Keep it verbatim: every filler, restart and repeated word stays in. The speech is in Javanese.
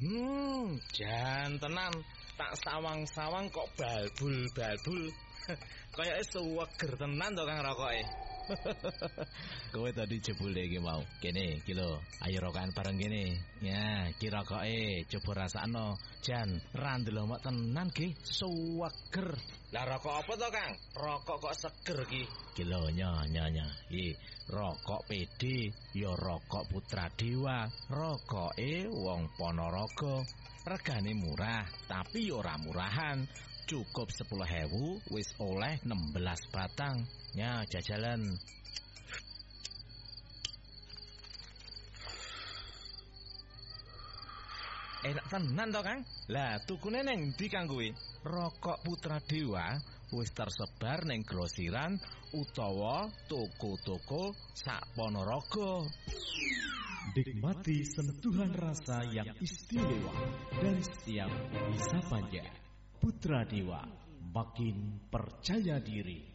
Hmm, jan tenan. Tak sawang-sawang kok balbul-balbul. Kayake suweger tenan to Kang rokoke. Kowe tadi jebule iki mau. Kene iki lho, ayo rokokan bareng kene. Ya, ki rokoke coba rasakno. Jan, ra ndelok tenan ki suweger. Lah rokok apa to Kang? Rokok kok seger ki? Ki lho nya-nya. Iki rokok P D, ya rokok Putra Dewa. Rokoke wong Ponorogo. Regane murah, tapi ya ora murahan. Cukup sepuluh ewu wis oleh enam belas batang. Ya, jajalan. Enak tenan to Kang? Lah tukune neng ndi Kang kuwi? Rokok Putra Dewa wis tersebar ning grosiran utawa toko-toko sak Ponorogo. Nikmati sentuhan rasa yang istimewa dan setiap bisa panja. Putra Dewa, makin percaya diri.